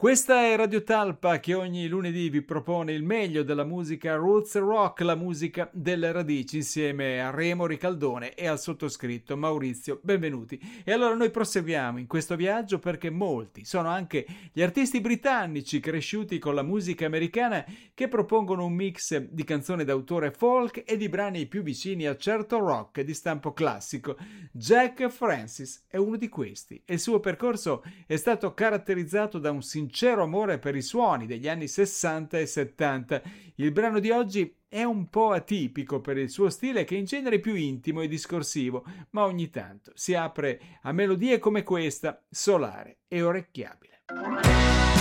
Questa è Radio Talpa che ogni lunedì vi propone il meglio della musica roots rock, la musica delle radici, insieme a Remo Ricaldone e al sottoscritto Maurizio. Benvenuti. E allora noi proseguiamo in questo viaggio perché molti sono anche gli artisti britannici cresciuti con la musica americana che propongono un mix di canzoni d'autore folk e di brani più vicini a certo rock di stampo classico. Jack Francis è uno di questi e il suo percorso è stato caratterizzato da un sincero amore per i suoni degli anni 60 e 70. Il brano di oggi è un po' atipico per il suo stile, che in genere è più intimo e discorsivo, ma ogni tanto si apre a melodie come questa, solare e orecchiabile.